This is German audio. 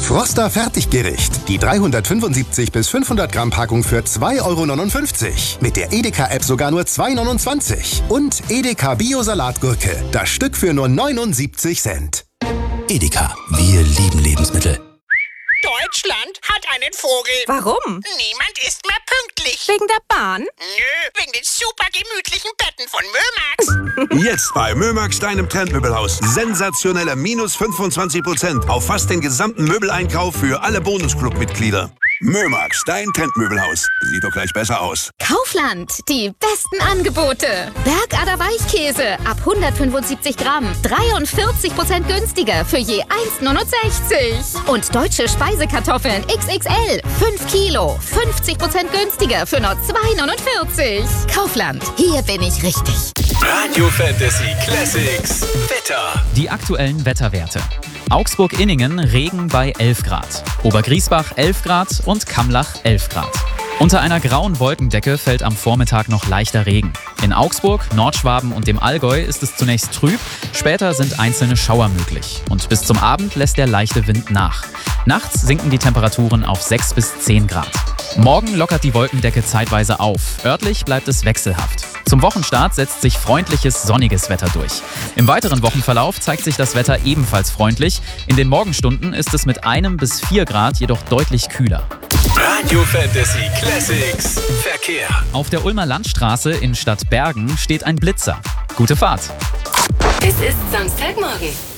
Froster Fertiggericht. Die 375 bis 500 Gramm Packung für 2,59 €. Mit der Edeka-App sogar nur 2,29 €. Und Edeka Bio-Salatgurke. Das Stück für nur 79 Cent. Edeka, wir lieben Lebensmittel. Deutschland hat einen Vogel. Warum? Niemand ist mehr pünktlich. Wegen der Bahn? Nö, wegen den super gemütlichen Betten von Mömax. Jetzt bei Mömax, deinem Trendmöbelhaus. Sensationelle minus 25% auf fast den gesamten Möbeleinkauf für alle Bonusclub-Mitglieder. Mömax, dein Trendmöbelhaus. Sieht doch gleich besser aus. Kaufland, die besten Angebote. Bergader Weichkäse ab 175 Gramm, 43% günstiger für je 1,69 €. Und deutsche Speisekartoffeln XXL, 5 Kilo, 50% günstiger für nur 2,49 €. Kaufland, hier bin ich richtig. Radio Fantasy Classics. Wetter. Die aktuellen Wetterwerte. Augsburg-Inningen Regen bei 11 Grad. Obergriesbach 11 Grad und Kamlach 11 Grad. Unter einer grauen Wolkendecke fällt am Vormittag noch leichter Regen. In Augsburg, Nordschwaben und dem Allgäu ist es zunächst trüb, später sind einzelne Schauer möglich. Und bis zum Abend lässt der leichte Wind nach. Nachts sinken die Temperaturen auf 6 bis 10 Grad. Morgen lockert die Wolkendecke zeitweise auf. Örtlich bleibt es wechselhaft. Zum Wochenstart setzt sich freundliches, sonniges Wetter durch. Im weiteren Wochenverlauf zeigt sich das Wetter ebenfalls freundlich. In den Morgenstunden ist es mit 1 bis 4 Grad jedoch deutlich kühler. Radio Fantasy Classics. Verkehr. Auf der Ulmer Landstraße in Stadtbergen steht ein Blitzer. Gute Fahrt! Es ist Samstagmorgen.